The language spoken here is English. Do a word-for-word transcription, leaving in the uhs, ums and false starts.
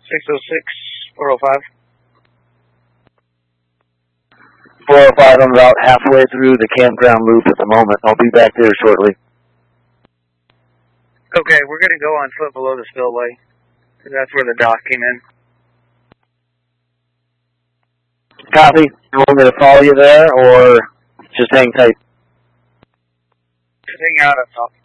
six oh six, four oh five. four oh five, I'm about halfway through the campground loop at the moment. I'll be back there shortly. Okay, we're going to go on foot below the spillway. That's where the dock came in. Copy. You want me to follow you there, or just hang tight? Just hang out up top.